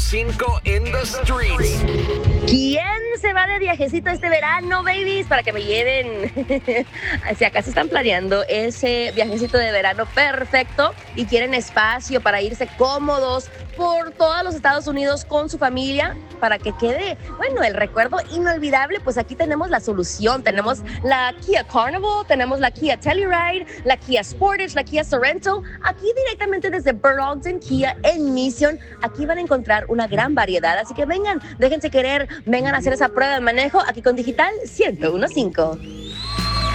1015 in the streets. ¿Quién se va de viajecito este verano, babies? Para que me lleven. Si acaso están planeando ese viajecito de verano perfecto y quieren espacio para irse cómodos por todos los Estados Unidos con su familia para que quede, bueno, el recuerdo inolvidable, pues aquí tenemos la solución. Tenemos la Kia Carnival, tenemos la Kia Telluride, la Kia Sportage, la Kia Sorento. Aquí directamente desde Burr Ogden Kia en Mission, aquí van a encontrar una gran variedad. Así que vengan, déjense querer, vengan a hacer esa prueba de manejo aquí con Digital 1015.